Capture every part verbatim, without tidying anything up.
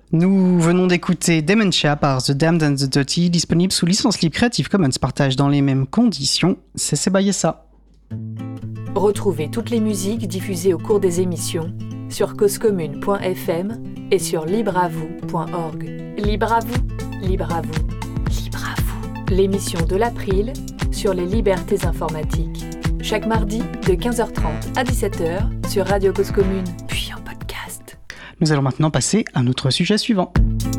Nous venons d'écouter Dementia par The Damned and the Dirty, disponible sous licence libre Creative Commons, partage dans les mêmes conditions. C'est Sebayessa. Retrouvez toutes les musiques diffusées au cours des émissions sur cause commune point f m et sur libre à vous point org. Libre à vous, libre à vous, libre à vous. L'émission de l'April sur les libertés informatiques. Chaque mardi de quinze heures trente à dix-sept heures sur Radio Cause Commune, puis en podcast. Nous allons maintenant passer à notre sujet suivant.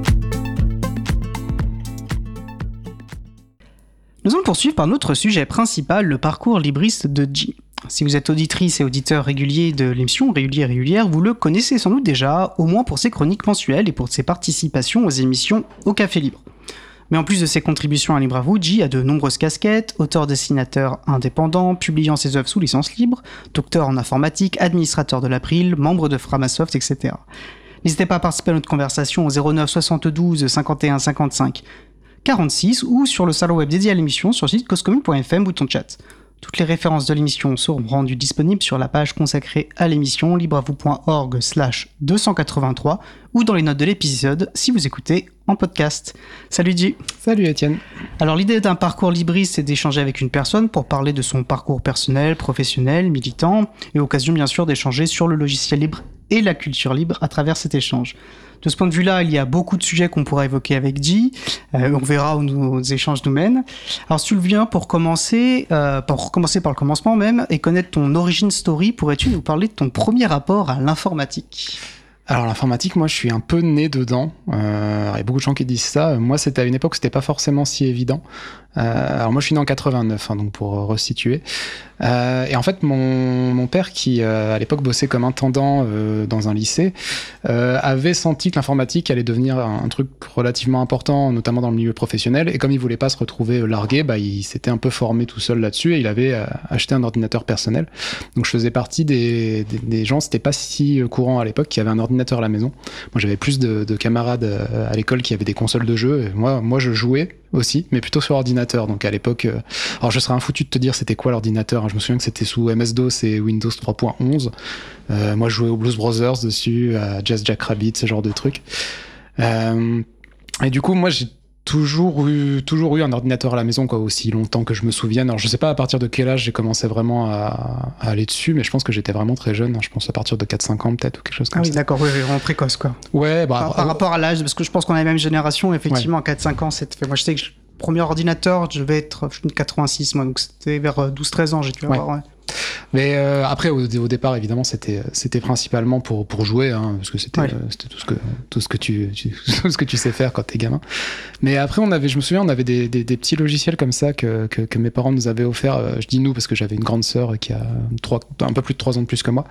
Nous allons poursuivre par notre sujet principal, le parcours libriste de J. Si vous êtes auditrice et auditeur régulier de l'émission, régulier et régulière, vous le connaissez sans doute déjà, au moins pour ses chroniques mensuelles et pour ses participations aux émissions au Café Libre. Mais en plus de ses contributions à Libre à vous, J a de nombreuses casquettes, auteur-dessinateur indépendant, publiant ses œuvres sous licence libre, docteur en informatique, administrateur de l'April, membre de Framasoft, et cetera. N'hésitez pas à participer à notre conversation au zéro neuf soixante-douze cinquante et un cinquante-cinq quarante-six ou sur le salon web dédié à l'émission sur le site cause commune point f m, bouton chat. Toutes les références de l'émission seront rendues disponibles sur la page consacrée à l'émission libreavou.org slash 283 ou dans les notes de l'épisode si vous écoutez en podcast. Salut J. Salut Étienne. Alors l'idée d'un parcours libriste, c'est d'échanger avec une personne pour parler de son parcours personnel, professionnel, militant, et occasion bien sûr d'échanger sur le logiciel libre et la culture libre à travers cet échange. De ce point de vue-là, il y a beaucoup de sujets qu'on pourra évoquer avec J. Euh, on verra où nos échanges nous mènent. Alors, si tu le viens pour commencer, euh, pour commencer par le commencement même, et connaître ton origin story, pourrais-tu nous parler de ton premier rapport à l'informatique ? Alors l'informatique, moi je suis un peu né dedans. Euh, il y a beaucoup de gens qui disent ça. Moi c'était à une époque où c'était pas forcément si évident. Euh, alors moi je suis né en quatre-vingt-neuf, hein, donc pour resituer. Euh, et en fait mon, mon père qui euh, à l'époque bossait comme intendant euh, dans un lycée euh, avait senti que l'informatique allait devenir un, un truc relativement important, notamment dans le milieu professionnel. Et comme il voulait pas se retrouver largué, bah, il s'était un peu formé tout seul là-dessus et il avait euh, acheté un ordinateur personnel. Donc je faisais partie des, des, des gens, c'était pas si courant à l'époque, qui avaient un ordinateur à la maison. Moi j'avais plus de, de camarades euh, à l'école qui avaient des consoles de jeux. Et moi, moi je jouais aussi, mais plutôt sur ordinateur. Donc à l'époque, euh... alors je serais un foutu de te dire c'était quoi l'ordinateur, hein. Je me souviens que c'était sous M S-DOS et Windows trois point onze. Euh, moi je jouais aux Blues Brothers dessus, à Jazz Jackrabbit, ce genre de trucs. Euh... Et du coup, moi j'ai toujours eu, toujours eu un ordinateur à la maison, quoi, aussi longtemps que je me souvienne. Alors je sais pas à partir de quel âge j'ai commencé vraiment à, à aller dessus, mais je pense que j'étais vraiment très jeune, hein. Je pense à partir de quatre cinq ans peut-être, ou quelque chose comme ça. Ah oui, d'accord, oui, vraiment précoce, quoi. Ouais, bah... Par, par euh... rapport à l'âge, parce que je pense qu'on a la même génération, effectivement, ouais. quatre cinq ans, c'était... Moi je sais que je... premier ordinateur, je vais être je suis de quatre-vingt-six, moi, donc c'était vers douze treize ans, j'ai dû avoir, ouais. ouais. Mais euh, après, au, au départ, évidemment, c'était, c'était principalement pour, pour jouer, hein, parce que c'était, ouais. euh, c'était tout ce que, tout ce que tu, tu, tout ce que tu sais faire quand t'es gamin. Mais après, on avait, je me souviens, on avait des, des, des petits logiciels comme ça que, que, que mes parents nous avaient offerts. Euh, je dis nous parce que j'avais une grande sœur qui a trois, un peu plus de trois ans de plus que moi.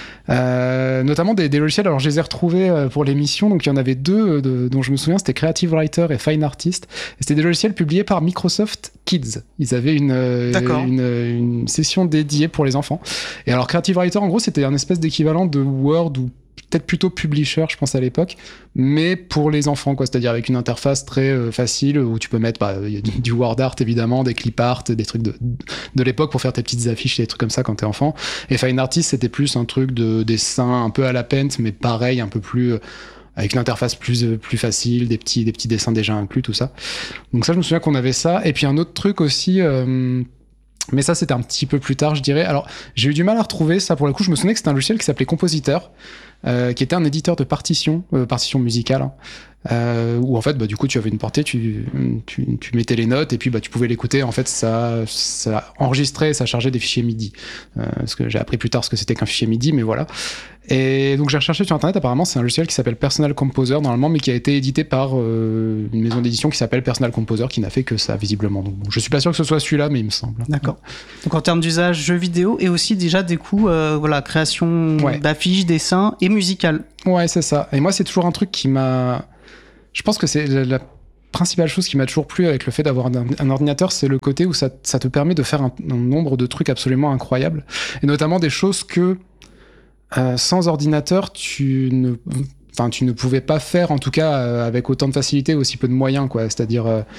Euh, notamment des, des logiciels, alors je les ai retrouvés euh, pour l'émission, donc il y en avait deux euh, de, dont je me souviens, c'était Creative Writer et Fine Artist, et c'était des logiciels publiés par Microsoft Kids. Ils avaient une, euh, une, une session dédiée pour les enfants. Et alors Creative Writer, en gros, c'était un espèce d'équivalent de Word ou peut-être plutôt Publisher, je pense, à l'époque, mais pour les enfants, quoi, c'est-à-dire avec une interface très euh, facile où tu peux mettre bah, y a du, du word art évidemment, des clip art, des trucs de, de l'époque pour faire tes petites affiches et des trucs comme ça quand t'es enfant. Et Fine Artist, c'était plus un truc de dessin un peu à la Paint, mais pareil, un peu plus... Euh, avec une interface plus, euh, plus facile, des petits, des petits dessins déjà inclus, tout ça. Donc ça, je me souviens qu'on avait ça. Et puis un autre truc aussi... Euh, mais ça, c'était un petit peu plus tard, je dirais. Alors, j'ai eu du mal à retrouver ça. Pour le coup, je me souvenais que c'était un logiciel qui s'appelait Compositeur, euh, qui était un éditeur de partitions, euh, partitions musicales, hein, euh, où en fait, bah, du coup, tu avais une portée, tu, tu, tu mettais les notes et puis bah, tu pouvais l'écouter. En fait, ça, ça enregistrait, ça chargeait des fichiers MIDI. Euh, parce que j'ai appris plus tard ce que c'était qu'un fichier MIDI, mais voilà. Et donc j'ai recherché sur internet, apparemment c'est un logiciel qui s'appelle Personal Composer normalement, mais qui a été édité par euh, une maison d'édition qui s'appelle Personal Composer, qui n'a fait que ça visiblement. Donc bon, je suis pas sûr que ce soit celui-là, mais il me semble. D'accord. Donc en termes d'usage, jeux vidéo et aussi déjà des coups, euh, voilà, création ouais. d'affiches, dessins et musical. Ouais, c'est ça. Et moi c'est toujours un truc qui m'a... Je pense que c'est la, la principale chose qui m'a toujours plu avec le fait d'avoir un, un ordinateur, c'est le côté où ça, ça te permet de faire un, un nombre de trucs absolument incroyables, et notamment des choses que Euh, sans ordinateur, tu ne, enfin, tu ne pouvais pas faire, en tout cas, euh, avec autant de facilité, aussi peu de moyens, quoi. C'est-à-dire, euh,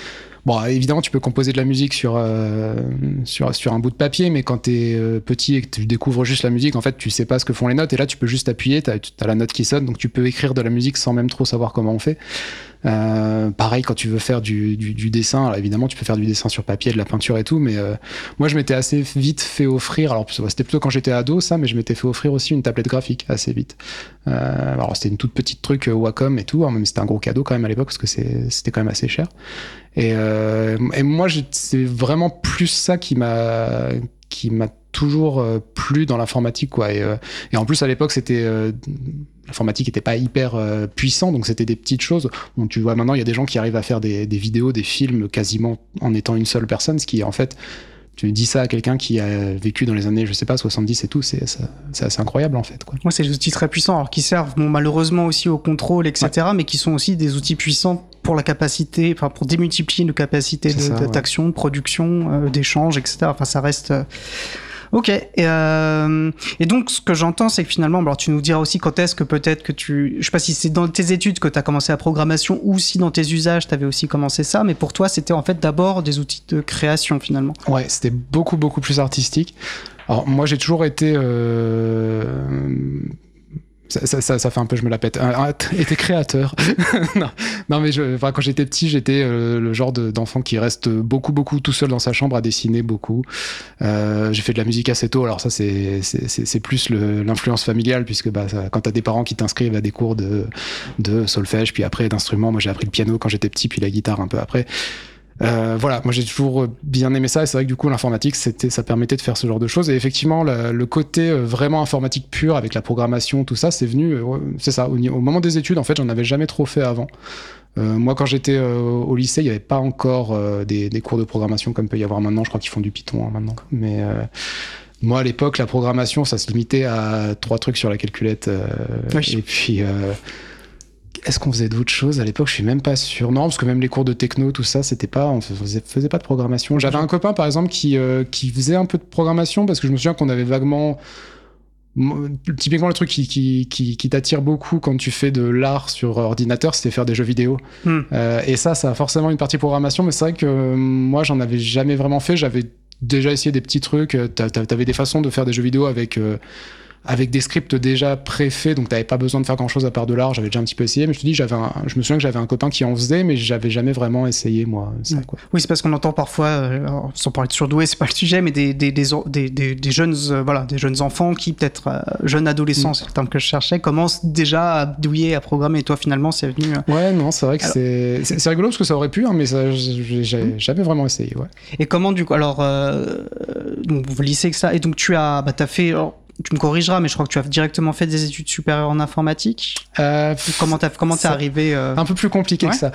bon, évidemment, tu peux composer de la musique sur, euh, sur, sur un bout de papier, mais quand t'es euh, petit et que tu découvres juste la musique, en fait, tu sais pas ce que font les notes, et là, tu peux juste appuyer, t'as, t'as la note qui sonne, donc tu peux écrire de la musique sans même trop savoir comment on fait. Euh, pareil, quand tu veux faire du, du, du dessin, alors évidemment, tu peux faire du dessin sur papier, de la peinture et tout, mais euh, moi, je m'étais assez vite fait offrir, alors c'était plutôt quand j'étais ado, ça, mais je m'étais fait offrir aussi une tablette graphique assez vite. Euh, alors, c'était une toute petite truc euh, Wacom et tout, hein, mais c'était un gros cadeau quand même à l'époque, parce que c'est, c'était quand même assez cher. Et, euh, et moi, j'ai, c'est vraiment plus ça qui m'a, qui m'a toujours euh, plu dans l'informatique, quoi. Et, euh, et en plus, à l'époque, c'était euh, l'informatique n'était pas hyper euh, puissant, donc c'était des petites choses. Bon, tu vois, maintenant, il y a des gens qui arrivent à faire des, des vidéos, des films quasiment en étant une seule personne, ce qui est en fait, tu dis ça à quelqu'un qui a vécu dans les années, je sais pas, soixante-dix et tout, c'est, ça, c'est assez incroyable en fait, quoi. Moi, c'est des outils très puissants, alors qui servent bon, malheureusement aussi au contrôle, et cetera, ouais. mais qui sont aussi des outils puissants pour la capacité, enfin pour démultiplier nos capacités de, ça, d'action, ouais. de production, euh, d'échange, et cetera. Enfin, ça reste. Euh... Ok, et, euh, et donc ce que j'entends, c'est que finalement, alors tu nous diras aussi quand est-ce que peut-être que tu, je sais pas si c'est dans tes études que tu as commencé la programmation ou si dans tes usages tu avais aussi commencé ça, mais pour toi c'était en fait d'abord des outils de création finalement. Ouais, c'était beaucoup beaucoup plus artistique. Alors moi j'ai toujours été euh... Ça, ça, ça, ça fait un peu, je me la pète. Était créateur. non, non, mais je, enfin, quand j'étais petit, j'étais euh, le genre de, d'enfant qui reste beaucoup, beaucoup tout seul dans sa chambre à dessiner beaucoup. Euh, j'ai fait de la musique assez tôt. Alors ça, c'est, c'est, c'est, c'est plus le, l'influence familiale, puisque bah, ça, quand t'as des parents qui t'inscrivent à des cours de, de solfège, puis après d'instruments, moi j'ai appris le piano quand j'étais petit, puis la guitare un peu après. Euh, voilà, moi j'ai toujours bien aimé ça et c'est vrai que du coup l'informatique c'était, ça permettait de faire ce genre de choses et effectivement le, le côté vraiment informatique pur avec la programmation tout ça c'est venu, euh, c'est ça, au, au moment des études en fait j'en avais jamais trop fait avant. Euh, moi quand j'étais euh, au lycée il n'y avait pas encore euh, des, des cours de programmation comme peut y avoir maintenant, je crois qu'ils font du Python hein, maintenant, mais euh, moi à l'époque la programmation ça se limitait à trois trucs sur la calculette euh, oui. et puis euh, est-ce qu'on faisait d'autres choses à l'époque? Je suis même pas sûr. Non, parce que même les cours de techno, tout ça, c'était pas, on faisait, faisait pas de programmation. J'avais un copain, par exemple, qui, euh, qui faisait un peu de programmation parce que je me souviens qu'on avait vaguement, typiquement le truc qui, qui, qui, qui t'attire beaucoup quand tu fais de l'art sur ordinateur, c'était faire des jeux vidéo. Mm. Euh, et ça, ça a forcément une partie programmation, mais c'est vrai que euh, moi, j'en avais jamais vraiment fait. J'avais déjà essayé des petits trucs. T'avais des façons de faire des jeux vidéo avec. Euh, avec des scripts déjà préfaits, donc t'avais pas besoin de faire grand chose à part de l'art, j'avais déjà un petit peu essayé, mais je te dis, j'avais un, je me souviens que j'avais un copain qui en faisait, mais j'avais jamais vraiment essayé, moi, ça, quoi. Oui, c'est parce qu'on entend parfois, euh, sans parler de surdoués, c'est pas le sujet, mais des, des, des, des, des, des jeunes, euh, voilà, des jeunes enfants qui, peut-être, euh, jeunes adolescents, mm. c'est le terme que je cherchais, commencent déjà à douiller, à programmer, et toi, finalement, c'est venu... Euh... Ouais, non, c'est vrai que alors... c'est, c'est, c'est rigolo, parce que ça aurait pu, hein, mais ça, j'ai, j'ai mm. jamais vraiment essayé, ouais. Et comment, du coup, alors, euh, donc, vous lycée que ça, et donc, tu as, bah, t'as fait... Alors, tu me corrigeras, mais je crois que tu as directement fait des études supérieures en informatique. Euh, comment t'as, comment t'es arrivé euh... Un peu plus compliqué ouais. que ça.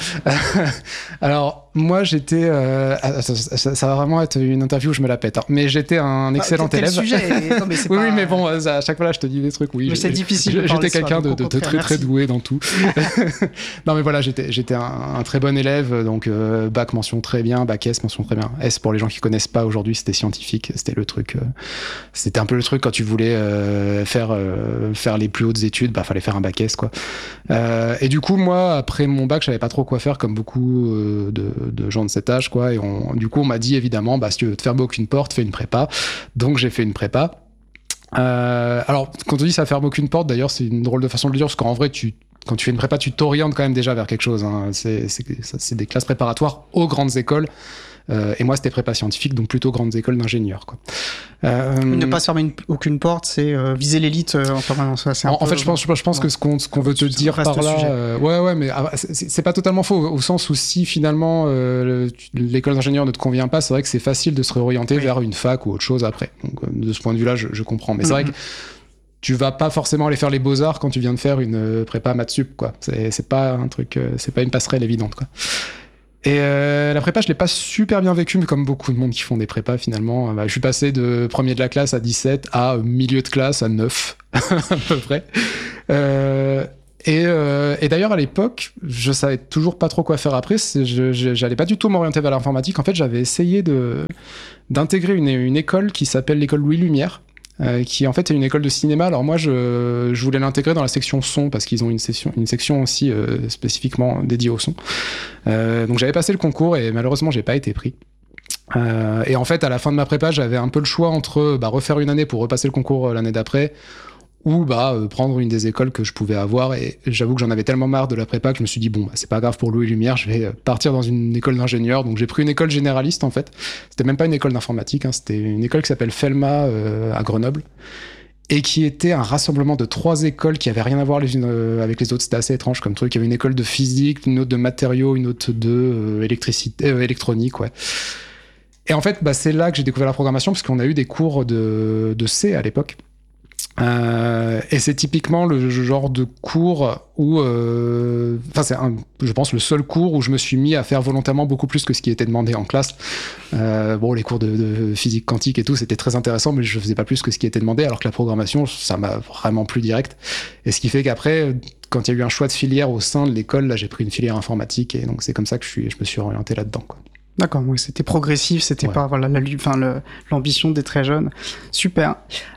Alors, moi, j'étais... Euh, ça, ça, ça va vraiment être une interview où je me la pète. Hein. Mais j'étais un excellent ah, quel élève. Sujet non, mais c'est oui, pas... oui, mais bon, à chaque fois, là, je te dis des trucs. Oui, mais c'est difficile. J'étais quelqu'un de, de, de très, très doué dans tout. non, mais voilà, j'étais, j'étais un, un très bon élève. Donc, euh, bac, mention très bien. Bac S, mention très bien. S, pour les gens qui connaissent pas aujourd'hui, c'était scientifique. C'était le truc... Euh, c'était un peu le truc quand tu voulais... Euh, faire euh, faire les plus hautes études, bah fallait faire un bac S quoi. Euh, et du coup moi après mon bac, je savais pas trop quoi faire comme beaucoup euh, de, de gens de cet âge quoi. Et on, du coup on m'a dit évidemment bah si tu veux te fermer aucune porte, fais une prépa. Donc j'ai fait une prépa. Euh, alors quand on dit ça ferme aucune porte, d'ailleurs c'est une drôle de façon de le dire parce qu'en vrai tu quand tu fais une prépa, tu t'orientes quand même déjà vers quelque chose. Hein. C'est, c'est, c'est des classes préparatoires aux grandes écoles. Euh, et moi, c'était prépa scientifique, donc plutôt grandes écoles d'ingénieurs, quoi. Euh, ne pas se fermer une, aucune porte, c'est euh, viser l'élite euh, en permanence. C'est un en, peu, en fait, je pense, je pense ouais. que ce qu'on, ce qu'on veut te dire par là, euh, ouais, ouais, mais ah, c'est, c'est pas totalement faux au sens où si finalement euh, l'école d'ingénieur ne te convient pas, c'est vrai que c'est facile de se réorienter oui. vers une fac ou autre chose après. Donc, de ce point de vue-là, je, je comprends. Mais mm-hmm. c'est vrai que tu vas pas forcément aller faire les beaux-arts quand tu viens de faire une prépa maths sup, quoi. C'est, c'est pas un truc, c'est pas une passerelle évidente, quoi. Et euh, la prépa, je l'ai pas super bien vécue, mais comme beaucoup de monde qui font des prépas, finalement, bah, je suis passé de premier de la classe à dix-sept à milieu de classe à neuf, à peu près. Euh, et, euh, et d'ailleurs, à l'époque, je savais toujours pas trop quoi faire après. C'est, je, je, j'allais pas du tout m'orienter vers l'informatique. En fait, j'avais essayé de, d'intégrer une, une école qui s'appelle l'école Louis Lumière, euh, qui en fait est une école de cinéma. Alors moi, je, je voulais l'intégrer dans la section son parce qu'ils ont une section, une section aussi euh, spécifiquement dédiée au son. Euh, donc j'avais passé le concours et malheureusement, j'ai pas été pris. Euh, et en fait, à la fin de ma prépa, j'avais un peu le choix entre bah, refaire une année pour repasser le concours l'année d'après, ou bah, euh, prendre une des écoles que je pouvais avoir. Et j'avoue que j'en avais tellement marre de la prépa que je me suis dit, bon, bah, c'est pas grave pour l'eau et lumière, je vais partir dans une école d'ingénieur. Donc j'ai pris une école généraliste, en fait. C'était même pas une école d'informatique, hein, c'était une école qui s'appelle Felma euh, à Grenoble, et qui était un rassemblement de trois écoles qui avaient rien à voir les unes euh, avec les autres. C'était assez étrange comme truc. Il y avait une école de physique, une autre de matériaux, une autre de euh, électricité, euh, électronique, ouais. Et en fait, bah, c'est là que j'ai découvert la programmation, parce qu'on a eu des cours de, de C à l'époque. Euh, et c'est typiquement le genre de cours où, euh, enfin c'est un, je pense le seul cours où je me suis mis à faire volontairement beaucoup plus que ce qui était demandé en classe. Euh, bon, les cours de, de physique quantique et tout, c'était très intéressant, mais je faisais pas plus que ce qui était demandé, alors que la programmation, ça m'a vraiment plu direct. Et ce qui fait qu'après, quand il y a eu un choix de filière au sein de l'école, là, j'ai pris une filière informatique, et donc c'est comme ça que je suis, je me suis orienté là-dedans, quoi. D'accord, oui, c'était progressif, c'était ouais. pas voilà la, enfin, le, l'ambition des très jeunes. Super.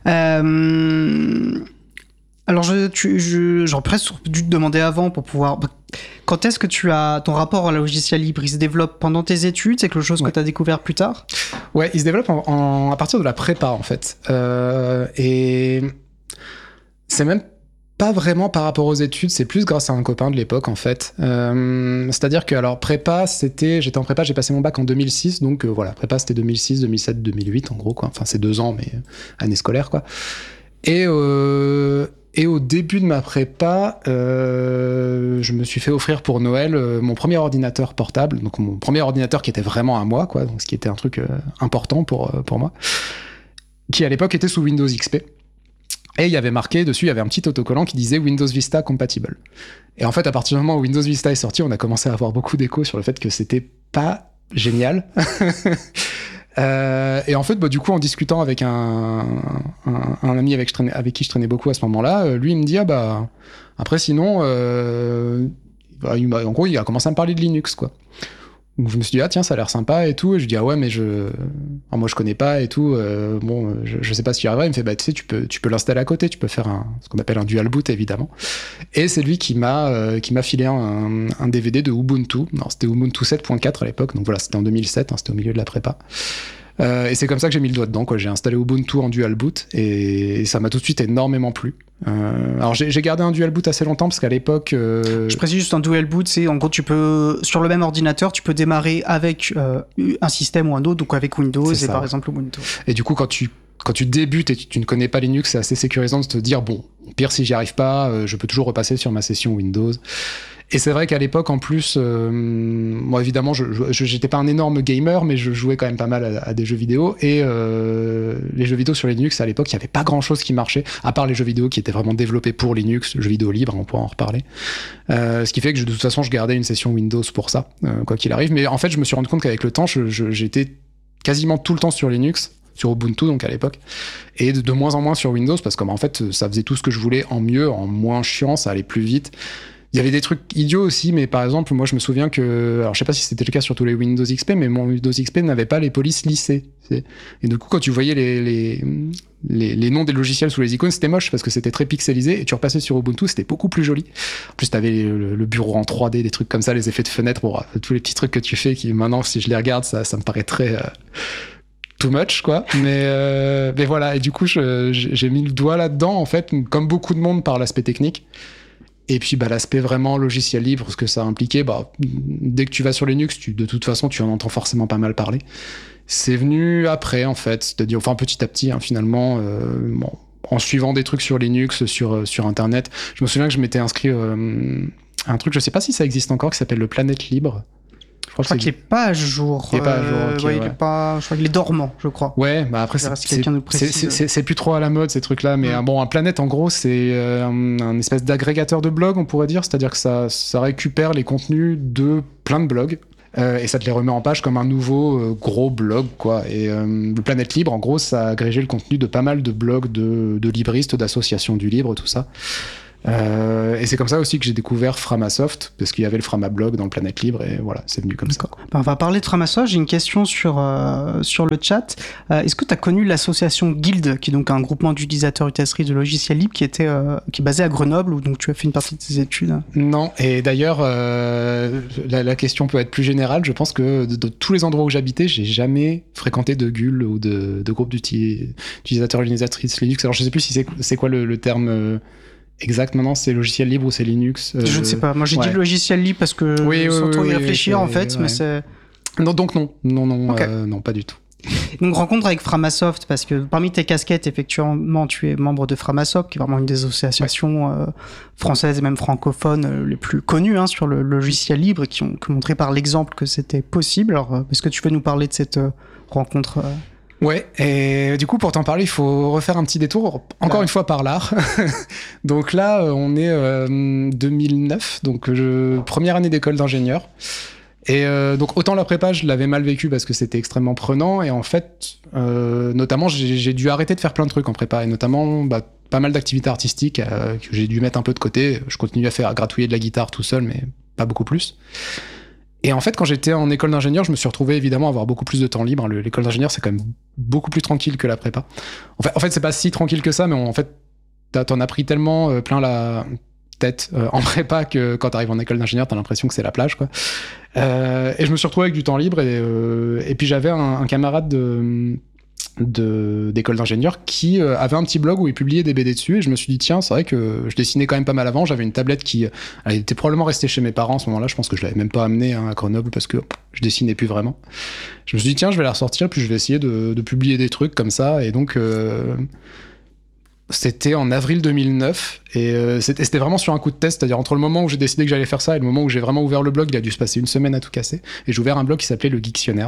Euh, alors, je, tu, je, j'aurais presque dû te demander avant pour pouvoir. Quand est-ce que tu as ton rapport à la logiciel libre, il se développe pendant tes études, c'est quelque chose ouais. que tu as découvert plus tard ? Ouais, il se développe en, en, à partir de la prépa en fait, euh, et c'est même pas vraiment par rapport aux études, c'est plus grâce à un copain de l'époque en fait. Euh, c'est-à-dire que alors prépa, c'était, j'étais en prépa, j'ai passé mon bac en deux mille six, donc euh, voilà, prépa c'était deux mille six, deux mille sept, deux mille huit en gros quoi. Enfin c'est deux ans mais euh, année scolaire quoi. Et euh, et au début de ma prépa, euh, je me suis fait offrir pour Noël euh, mon premier ordinateur portable, donc mon premier ordinateur qui était vraiment à moi quoi, donc ce qui était un truc euh, important pour euh, pour moi, qui à l'époque était sous Windows X P. Et il y avait marqué dessus, il y avait un petit autocollant qui disait Windows Vista compatible. Et en fait, à partir du moment où Windows Vista est sorti, on a commencé à avoir beaucoup d'échos sur le fait que c'était pas génial. euh, et en fait, bah, du coup, en discutant avec un, un, un ami avec, je traînais, avec qui je traînais beaucoup à ce moment-là, euh, lui, il me dit, ah bah, après, sinon, euh, bah, il m'a, en gros, il a commencé à me parler de Linux, quoi. Donc je me suis dit, ah tiens, ça a l'air sympa et tout. Et je dis, ah ouais, mais je. Enfin, moi, je connais pas et tout. Euh, bon, je, je sais pas si j'y arriverai. Il me fait, bah tu sais, tu peux, tu peux l'installer à côté. Tu peux faire un, ce qu'on appelle un dual boot, évidemment. Et c'est lui qui m'a, euh, qui m'a filé un, un D V D de Ubuntu. Non, c'était Ubuntu sept point quatre à l'époque. Donc voilà, c'était en deux mille sept. Hein, c'était au milieu de la prépa. Euh, et c'est comme ça que j'ai mis le doigt dedans, quoi. J'ai installé Ubuntu en dual boot et ça m'a tout de suite énormément plu. Euh, alors j'ai, j'ai gardé un dual boot assez longtemps parce qu'à l'époque. Euh... Je précise juste un dual boot, c'est en gros tu peux sur le même ordinateur, tu peux démarrer avec euh, un système ou un autre, donc avec Windows c'est et ça, par ouais. exemple Ubuntu. Et du coup quand tu quand tu débutes et tu, tu ne connais pas Linux, c'est assez sécurisant de te dire bon, pire si j'y arrive pas, euh, je peux toujours repasser sur ma session Windows. Et c'est vrai qu'à l'époque, en plus, euh, moi évidemment, je, je, j'étais pas un énorme gamer, mais je jouais quand même pas mal à, à des jeux vidéo. Et euh, les jeux vidéo sur Linux, à l'époque, il y avait pas grand-chose qui marchait, à part les jeux vidéo qui étaient vraiment développés pour Linux, jeux vidéo libres, on pourra en reparler. Euh, ce qui fait que je, de toute façon, je gardais une session Windows pour ça, euh, quoi qu'il arrive. Mais en fait, je me suis rendu compte qu'avec le temps, je, je, j'étais quasiment tout le temps sur Linux, sur Ubuntu donc à l'époque, et de, de moins en moins sur Windows, parce que bah, en fait, ça faisait tout ce que je voulais en mieux, en moins chiant, ça allait plus vite. Il y avait des trucs idiots aussi, mais par exemple, moi je me souviens que, alors je sais pas si c'était le cas sur tous les Windows X P, mais mon Windows X P n'avait pas les polices lissées. C'est... Et du coup, quand tu voyais les, les, les, les noms des logiciels sous les icônes, c'était moche parce que c'était très pixelisé, et tu repassais sur Ubuntu, c'était beaucoup plus joli. En plus, t'avais le, le bureau en trois D, des trucs comme ça, les effets de fenêtre, bon, tous les petits trucs que tu fais qui maintenant, si je les regarde, ça, ça me paraît très... Euh... too much quoi, mais euh, mais voilà, et du coup je, j'ai mis le doigt là-dedans en fait, comme beaucoup de monde par l'aspect technique, et puis bah l'aspect vraiment logiciel libre, ce que ça impliquait, bah dès que tu vas sur Linux, tu de toute façon tu en entends forcément pas mal parler. C'est venu après en fait, c'est-à-dire enfin petit à petit hein, finalement, euh, bon, en suivant des trucs sur Linux, sur sur internet. Je me souviens que je m'étais inscrit euh, à un truc, je sais pas si ça existe encore, qui s'appelle le Planète Libre. Je crois, je crois qu'il n'est pas à jour. Il n'est pas à jour. Okay, ouais, ouais. Il est pas... Je crois qu'il est dormant, je crois. Ouais, bah après, c'est, c'est, c'est, c'est, c'est, c'est plus trop à la mode, ces trucs-là. Mais mmh. bon, un Planète, en gros, c'est euh, un, un espèce d'agrégateur de blogs, on pourrait dire. C'est-à-dire que ça, ça récupère les contenus de plein de blogs. Euh, et ça te les remet en page comme un nouveau euh, gros blog, quoi. Et euh, le Planète Libre, en gros, ça a agrégé le contenu de pas mal de blogs de, de libristes, d'associations du libre, tout ça. Euh, et c'est comme ça aussi que j'ai découvert Framasoft, parce qu'il y avait le Framablog dans le Planète Libre, et voilà, c'est venu comme D'accord. ça. Ben, on va parler de Framasoft. J'ai une question sur, euh, sur le chat. Euh, est-ce que tu as connu l'association Guild, qui est donc un groupement d'utilisateurs utilisatrices de logiciels libres qui, était, euh, qui est basé à Grenoble, où donc tu as fait une partie de tes études? Non, et d'ailleurs, euh, la, la question peut être plus générale. Je pense que de, de tous les endroits où j'habitais, j'ai jamais fréquenté de Guild ou de, de groupe d'utilisateurs utilisatrices Linux. Alors je sais plus si c'est, c'est quoi le, le terme... Euh, exact, maintenant c'est logiciel libre ou c'est Linux euh... Je ne sais pas. Moi j'ai ouais. dit logiciel libre parce que oui, oui, sans trop oui, y oui, réfléchir oui, en fait, ouais. mais c'est. Non, donc non, non, non, Okay. euh, non, pas du tout. Donc rencontre avec Framasoft, parce que parmi tes casquettes, effectivement, tu es membre de Framasoft, qui est vraiment une des associations ouais. euh, françaises et même francophones euh, les plus connues hein, sur le logiciel libre, et qui ont, qui ont montré par l'exemple que c'était possible. Alors, euh, est-ce que tu peux nous parler de cette euh, rencontre euh... Ouais, et du coup, pour t'en parler, il faut refaire un petit détour, encore ouais. une fois par l'art. Donc là, on est euh, deux mille neuf, donc je, première année d'école d'ingénieur. Et euh, donc autant la prépa, je l'avais mal vécu parce que c'était extrêmement prenant. Et en fait, euh, notamment, j'ai, j'ai dû arrêter de faire plein de trucs en prépa. Et notamment, bah, pas mal d'activités artistiques euh, que j'ai dû mettre un peu de côté. Je continue à faire, à gratouiller de la guitare tout seul, mais pas beaucoup plus. Et en fait, quand j'étais en école d'ingénieur, je me suis retrouvé évidemment à avoir beaucoup plus de temps libre. Le, l'école d'ingénieur, c'est quand même beaucoup plus tranquille que la prépa. En fait, en fait c'est pas si tranquille que ça, mais on, en fait, t'en as pris tellement euh, plein la tête euh, en prépa que quand t'arrives en école d'ingénieur, t'as l'impression que c'est la plage, quoi. Euh, et je me suis retrouvé avec du temps libre et, euh, et puis j'avais un, un camarade de... De, d'école d'ingénieur qui euh, avait un petit blog où il publiait des B D dessus et je me suis dit tiens c'est vrai que je dessinais quand même pas mal avant, j'avais une tablette qui elle était probablement restée chez mes parents à ce moment-là, je pense que je l'avais même pas amenée hein, à Grenoble parce que je dessinais plus vraiment. Je me suis dit tiens je vais la ressortir puis je vais essayer de, de publier des trucs comme ça et donc euh, c'était en avril deux mille neuf et euh, c'était, c'était vraiment sur un coup de test, c'est-à-dire entre le moment où j'ai décidé que j'allais faire ça et le moment où j'ai vraiment ouvert le blog, il a dû se passer une semaine à tout casser et j'ai ouvert un blog qui s'appelait le Geektionnaire.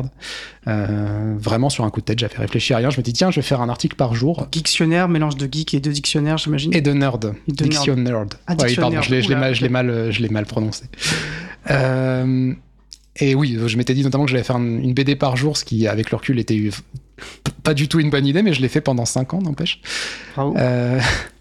Euh, vraiment sur un coup de tête, j'avais réfléchi à rien, je me dis tiens je vais faire un article par jour. Geektionnaire, mélange de geek et de dictionnaire j'imagine. Et de nerd. Et de Dictionnaire. Ah, ouais, pardon, je l'ai, je l'ai, mal, okay. je l'ai mal, je l'ai mal prononcé. euh, et oui, je m'étais dit notamment que j'allais faire une B D par jour, ce qui avec le recul était pas du tout une bonne idée, mais je l'ai fait pendant cinq ans, n'empêche. Bravo. Euh,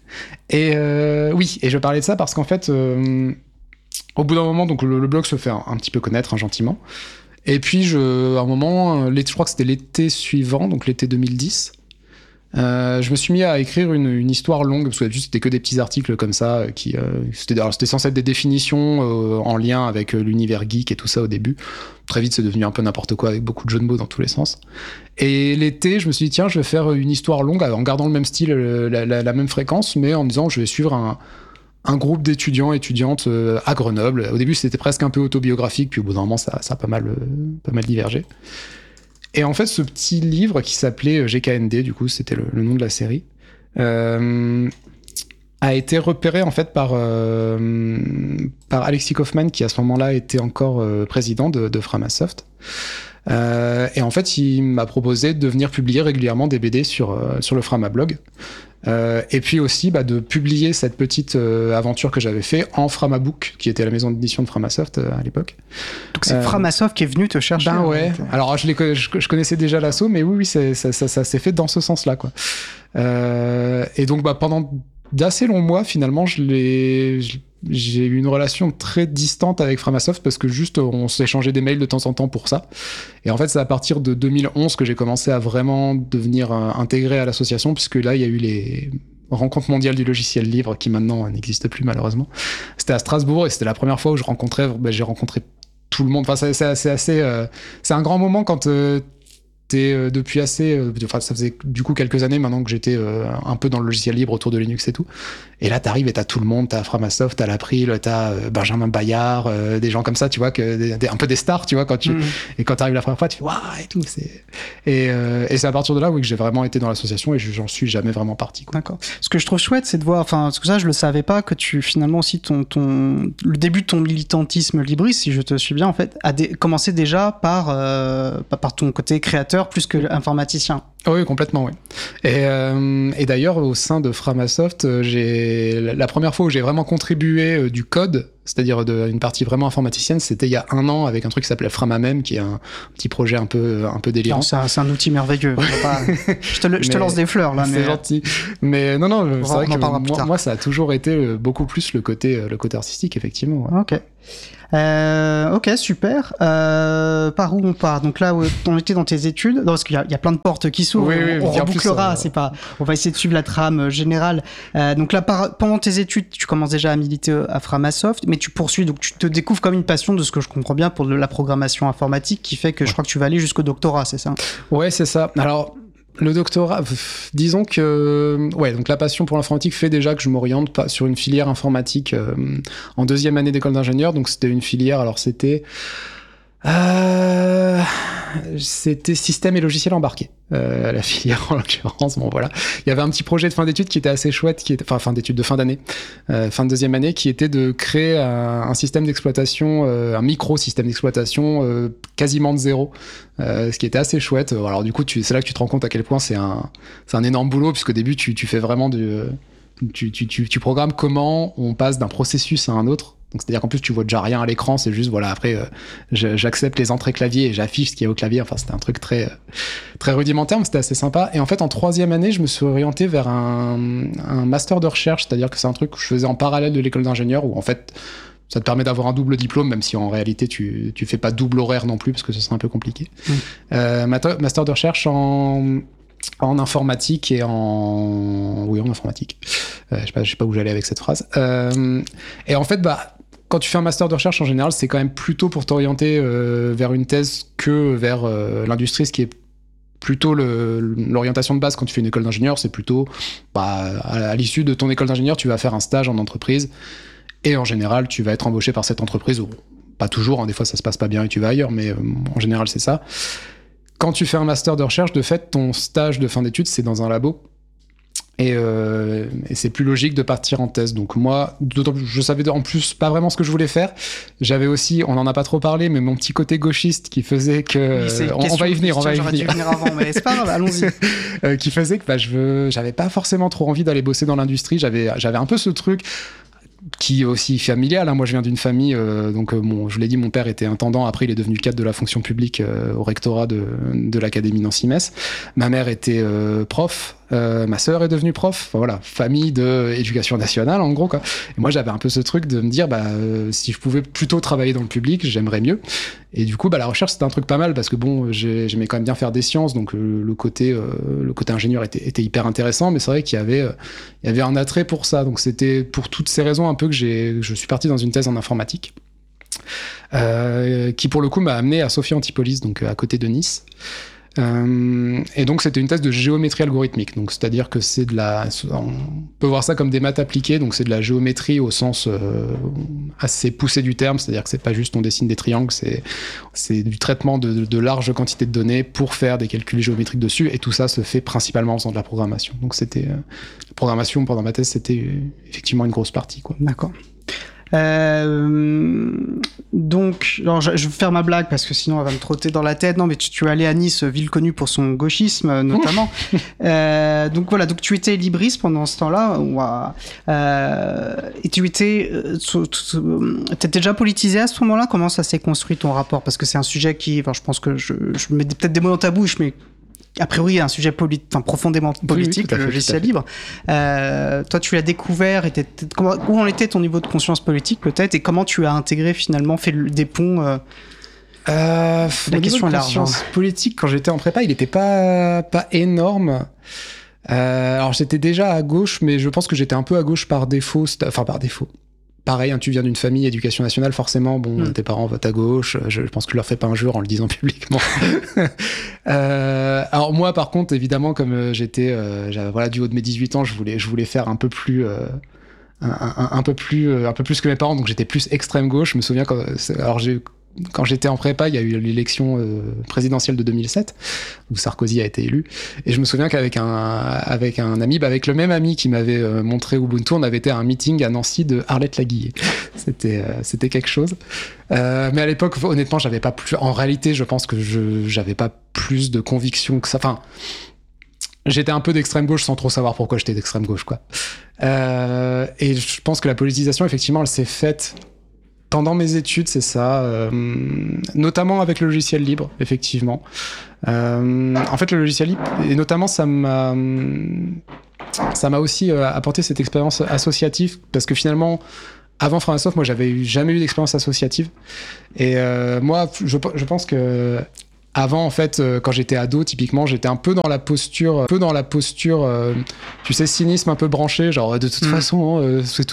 et euh, oui, et je parlais de ça parce qu'en fait, euh, au bout d'un moment, donc le, le blog se fait un, un petit peu connaître hein, gentiment. Et puis, je, à un moment, je crois que c'était l'été suivant, donc l'été deux mille dix, euh, je me suis mis à écrire une, une histoire longue, parce que juste, c'était que des petits articles comme ça, qui, euh, c'était, alors, c'était censé être des définitions euh, en lien avec l'univers geek et tout ça au début. Très vite, c'est devenu un peu n'importe quoi, avec beaucoup de jeux de mots dans tous les sens. Et l'été, je me suis dit, tiens, je vais faire une histoire longue, en gardant le même style, la, la, la même fréquence, mais en disant, je vais suivre un... un groupe d'étudiants et étudiantes euh, à Grenoble. Au début, c'était presque un peu autobiographique, puis au bout d'un moment, ça, ça a pas mal, euh, pas mal divergé. Et en fait, ce petit livre qui s'appelait G K N D, du coup, c'était le, le nom de la série, euh, a été repéré en fait par, euh, par Alexis Kaufman, qui à ce moment-là était encore euh, président de, de Framasoft. Euh, et en fait, il m'a proposé de venir publier régulièrement des B D sur, euh, sur le Framablog. Euh, et puis aussi bah, de publier cette petite euh, aventure que j'avais fait en Framabook, qui était la maison d'édition de Framasoft euh, à l'époque. Donc c'est euh, Framasoft qui est venu te chercher. Ben ouais. En fait. Alors je, les, je, je connaissais déjà l'assaut, mais oui, oui, c'est, ça, ça, ça s'est fait dans ce sens-là, quoi. Euh, et donc bah, pendant d'assez longs mois, finalement, je l'ai, je, j'ai eu une relation très distante avec Framasoft parce que juste on s'échangeait des mails de temps en temps pour ça. Et en fait, c'est à partir de deux mille onze que j'ai commencé à vraiment devenir euh, intégré à l'association, puisque là, il y a eu les rencontres mondiales du logiciel libre qui maintenant n'existent plus malheureusement. C'était à Strasbourg et c'était la première fois où je rencontrais, ben, j'ai rencontré tout le monde. Enfin, c'est, c'est, c'est assez, euh, c'est un grand moment quand euh, t'es euh, depuis assez, euh, enfin, ça faisait du coup quelques années maintenant que j'étais euh, un peu dans le logiciel libre autour de Linux et tout. Et là, t'arrives et t'as tout le monde, t'as Framasoft, t'as l'April, t'as euh, Benjamin Bayard, euh, des gens comme ça, tu vois, que des, des, un peu des stars, tu vois, quand tu mmh. et quand t'arrives la première fois, tu fais waouh et tout. C'est et, euh, et c'est à partir de là oui que j'ai vraiment été dans l'association et j'en suis jamais vraiment parti. Quoi. D'accord. Ce que je trouve chouette, c'est de voir, enfin, parce que ça, je le savais pas, que tu finalement aussi ton ton le début de ton militantisme libriste, si je te suis bien, en fait, a dé- commencé déjà par euh, par ton côté créateur plus que informaticien. Oui, complètement, oui. Et, euh, et d'ailleurs, au sein de Framasoft, j'ai la première fois où j'ai vraiment contribué euh, du code c'est-à-dire de, une partie vraiment informaticienne, c'était il y a un an avec un truc qui s'appelait Framamem, qui est un petit projet un peu, un peu délirant. Non, c'est, un, c'est un outil merveilleux. Pas... je, te le, je te lance des fleurs là. C'est mais... gentil. Mais non, non, on c'est vrai on que moi, moi, ça a toujours été beaucoup plus le côté, le côté artistique, effectivement. Ouais. Ok. Euh, ok, super. Euh, par où on part? Donc là, on était dans tes études. Non, parce qu'il y a, il y a plein de portes qui s'ouvrent. Oui, oui, on on rebouclera. Plus, euh... C'est pas. On va essayer de suivre la trame générale. Euh, donc là, par, pendant tes études, tu commences déjà à militer à Framasoft, mais tu poursuis. Donc tu te découvres comme une passion, de ce que je comprends bien, pour de la programmation informatique, qui fait que ouais. je crois que tu vas aller jusqu'au doctorat, c'est ça? Ouais, c'est ça. Alors. Le doctorat, disons que ouais, donc la passion pour l'informatique fait déjà que je m'oriente pas sur une filière informatique euh, en deuxième année d'école d'ingénieur. Donc c'était une filière, alors c'était euh, c'était système et logiciel embarqués, euh, la filière en l'occurrence. Bon voilà, il y avait un petit projet de fin d'études qui était assez chouette, qui était enfin fin d'études de fin d'année, euh, fin de deuxième année, qui était de créer un, un système d'exploitation, euh, un micro système d'exploitation euh, quasiment de zéro. Euh, ce qui était assez chouette. Alors du coup, tu, c'est là que tu te rends compte à quel point c'est un, c'est un énorme boulot, puisqu'au début, tu, tu fais vraiment du, tu, tu, tu, tu programmes comment on passe d'un processus à un autre. Donc c'est-à-dire qu'en plus, tu vois déjà rien à l'écran, c'est juste voilà. Après, euh, je, j'accepte les entrées clavier et j'affiche ce qu'il y a au clavier. Enfin, c'était un truc très, très rudimentaire, mais c'était assez sympa. Et en fait, en troisième année, je me suis orienté vers un, un master de recherche, c'est-à-dire que c'est un truc que je faisais en parallèle de l'école d'ingénieur, où en fait ça te permet d'avoir un double diplôme, même si en réalité tu tu fais pas double horaire non plus, parce que ce serait un peu compliqué. Mmh. Euh, master de recherche en en informatique et en oui en informatique. Euh, je sais pas je sais pas où j'allais avec cette phrase. Euh, et en fait bah quand tu fais un master de recherche en général, c'est quand même plutôt pour t'orienter euh, vers une thèse que vers euh, l'industrie, ce qui est plutôt le, l'orientation de base quand tu fais une école d'ingénieur, c'est plutôt bah à, à l'issue de ton école d'ingénieur, tu vas faire un stage en entreprise. Et en général, tu vas être embauché par cette entreprise, ou pas toujours, hein, des fois ça se passe pas bien et tu vas ailleurs, mais euh, en général c'est ça. Quand tu fais un master de recherche, de fait, ton stage de fin d'études, c'est dans un labo. Et, euh, et c'est plus logique de partir en thèse. Donc moi, je savais en plus pas vraiment ce que je voulais faire. J'avais aussi, on en a pas trop parlé, mais mon petit côté gauchiste qui faisait que... Oui, on, on va y venir, on va y venir. J'aurais dû venir avant, mais c'est pas grave, allons-y. euh, qui faisait que bah, je veux, j'avais pas forcément trop envie d'aller bosser dans l'industrie. J'avais, j'avais un peu ce truc... qui est aussi familial, hein. Moi je viens d'une famille, euh, donc euh, bon, je vous l'ai dit, mon père était intendant, après il est devenu cadre de la fonction publique euh, au rectorat de, de l'Académie Nancy-Metz. Ma mère était euh, prof, euh, ma sœur est devenue prof, enfin, voilà, famille de éducation nationale en gros quoi. Et moi j'avais un peu ce truc de me dire, bah euh, si je pouvais plutôt travailler dans le public, j'aimerais mieux. Et du coup, bah la recherche c'était un truc pas mal parce que bon, j'ai, j'aimais quand même bien faire des sciences, donc euh, le côté euh, le côté ingénieur était, était hyper intéressant, mais c'est vrai qu'il y avait euh, il y avait un attrait pour ça, donc c'était pour toutes ces raisons un peu que j'ai je suis parti dans une thèse en informatique. Euh, qui pour le coup m'a amené à Sophia Antipolis, donc à côté de Nice. Euh, et donc c'était une thèse de géométrie algorithmique, donc c'est-à-dire que c'est de la, on peut voir ça comme des maths appliquées, donc c'est de la géométrie au sens euh, assez poussé du terme, c'est-à-dire que c'est pas juste on dessine des triangles, c'est c'est du traitement de, de larges quantités de données pour faire des calculs géométriques dessus, et tout ça se fait principalement en faisant de la programmation. Donc c'était euh, la programmation pendant ma thèse, c'était euh, effectivement une grosse partie, quoi. D'accord. Euh, donc, alors je, je vais faire ma blague parce que sinon elle va me trotter dans la tête. Non, mais tu, tu es allé à Nice, ville connue pour son gauchisme notamment. euh, donc voilà, donc tu étais libriste pendant ce temps-là. Euh, et tu étais, tu étais déjà politisé à ce moment-là. Comment ça s'est construit ton rapport? Parce que c'est un sujet qui, enfin, je pense que je, je mets peut-être des mots dans ta bouche, mais a priori, un sujet poli- enfin, profondément politique, oui, oui, le logiciel libre. Euh, toi, tu l'as découvert. Et comment, où en était ton niveau de conscience politique, peut-être, et comment tu as intégré, finalement, fait des ponts euh, euh, La question est large. Conscience politique, quand j'étais en prépa, il n'était pas, pas énorme. Euh, alors, j'étais déjà à gauche, mais je pense que j'étais un peu à gauche par défaut. Enfin, par défaut. Pareil, hein, tu viens d'une famille éducation nationale, forcément, bon, mmh. tes parents votent à gauche, je, je pense que je leur fais pas injure en le disant publiquement. euh, alors moi, par contre, évidemment, comme j'étais, euh, j'avais, voilà, du haut de mes dix-huit ans, je voulais, je voulais faire un peu plus, euh, un, un, un peu plus, euh, un peu plus que mes parents, donc j'étais plus extrême gauche. Je me souviens quand, alors j'ai Quand j'étais en prépa, il y a eu l'élection euh, présidentielle de deux mille sept, où Sarkozy a été élu. Et je me souviens qu'avec un, avec un ami, bah avec le même ami qui m'avait euh, montré Ubuntu, on avait été à un meeting à Nancy de Arlette Laguillet. C'était, euh, c'était quelque chose. Euh, mais à l'époque, honnêtement, j'avais pas plus. En réalité, je pense que je, j'avais pas plus de conviction que ça. Enfin, j'étais un peu d'extrême gauche sans trop savoir pourquoi j'étais d'extrême gauche, quoi. Euh, et je pense que la politisation, effectivement, elle s'est faite Pendant mes études, c'est ça, euh, notamment avec le logiciel libre, effectivement. Euh, en fait, le logiciel libre, et notamment, ça m'a, ça m'a aussi euh, apporté cette expérience associative, parce que finalement, avant Framasoft, moi, j'avais eu, jamais eu d'expérience associative. Et euh, moi, je, je pense que avant, en fait, euh, quand j'étais ado, typiquement, j'étais un peu dans la posture, un peu dans la posture, euh, tu sais, cynisme un peu branché, genre de toute mmh. façon, euh, c'est